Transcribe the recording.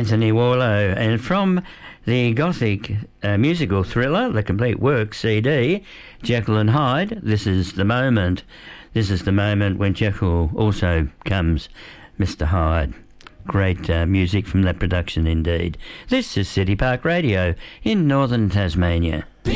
Anthony Warlow. And from the Gothic musical thriller, The Complete Works CD, Jekyll and Hyde, This is the Moment. This is the moment when Jekyll also becomes Mr. Hyde. Great music from that production indeed. This is City Park Radio in northern Tasmania.